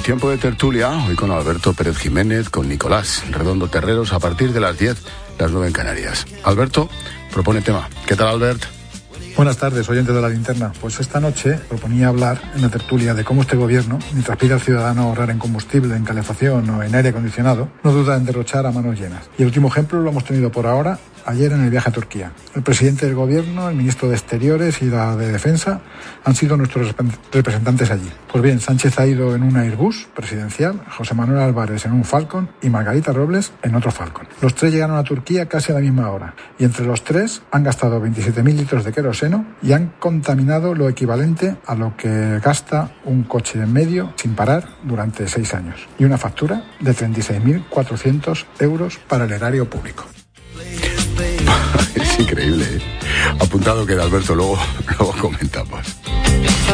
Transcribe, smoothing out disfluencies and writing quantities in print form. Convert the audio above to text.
tiempo de tertulia, hoy con Alberto Pérez Jiménez, con Nicolás Redondo Terreros, a partir de las 10, las 9 en Canarias. Alberto propone tema. ¿Qué tal, Albert? Buenas tardes, oyentes de La Linterna. Pues esta noche proponía hablar en la tertulia de cómo este gobierno, mientras pide al ciudadano ahorrar en combustible, en calefacción o en aire acondicionado, no duda en derrochar a manos llenas. Y el último ejemplo lo hemos tenido por ahora, ayer en el viaje a Turquía. El presidente del gobierno, el ministro de Exteriores y la de Defensa han sido nuestros representantes allí. Pues bien, Sánchez ha ido en un Airbus presidencial, José Manuel Álvarez en un Falcon y Margarita Robles en otro Falcon. Los tres llegaron a Turquía casi a la misma hora y entre los tres han gastado 27.000 litros de queroseno y han contaminado lo equivalente a lo que gasta un coche en medio sin parar durante 6 años. Y una factura de 36.400 euros para el erario público. Es increíble, ¿eh? Apuntado queda, Alberto, luego comentamos.